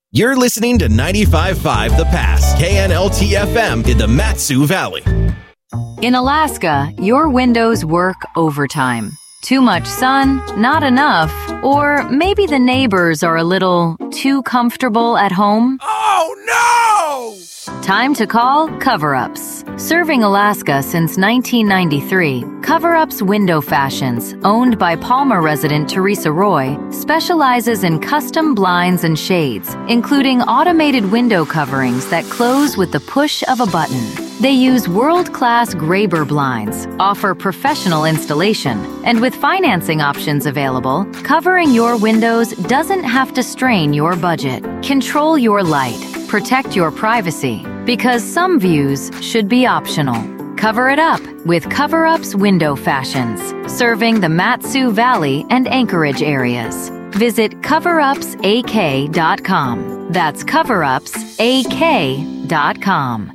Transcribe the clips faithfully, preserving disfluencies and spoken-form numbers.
You're listening to ninety-five point five The Pass, K N L T F M in the Mat-Su Valley. In Alaska, your windows work overtime. Too much sun, not enough, or maybe the neighbors are a little too comfortable at home. Oh, no! Time to call Cover-Ups. Serving Alaska since nineteen ninety-three, Cover-Ups Window Fashions, owned by Palmer resident Teresa Roy, specializes in custom blinds and shades, including automated window coverings that close with the push of a button. They use world-class Graber blinds, offer professional installation, and with financing options available, covering your windows doesn't have to strain your budget. Control your light, protect your privacy, because some views should be optional. Cover it up with Cover-Ups Window Fashions, serving the Mat-Su Valley and Anchorage areas. Visit cover ups a k dot com. That's cover ups a k dot com.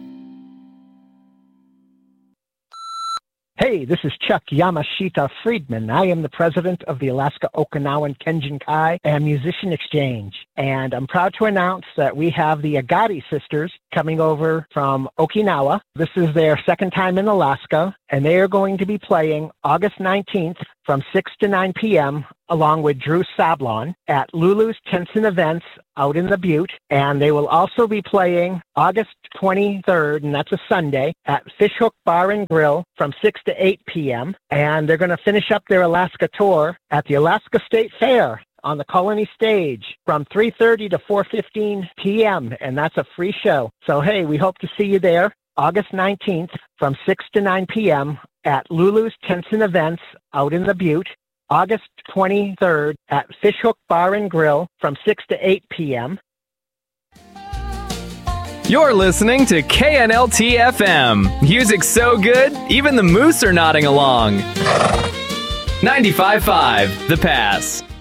Hey, this is Chuck Yamashita Friedman. I am the president of the Alaska Okinawan Kenjin Kai and Musician Exchange. And I'm proud to announce that we have the Agati sisters coming over from Okinawa. This is their second time in Alaska, and they are going to be playing August nineteenth from six to nine p.m. along with Drew Sablon at Lulu's Tents and Events out in the Butte. And they will also be playing August twenty-third, and that's a Sunday, at Fishhook Bar and Grill from six to eight p.m. And they're going to finish up their Alaska tour at the Alaska State Fair on the Colony Stage from three thirty to four fifteen p.m. And that's a free show. So, hey, we hope to see you there August nineteenth from six to nine p.m. at Lulu's Tents and Events out in the Butte. August twenty-third at Fishhook Bar and Grill from six to eight p.m. You're listening to K N L T F M. Music so good, even the moose are nodding along. ninety-five point five The Pass.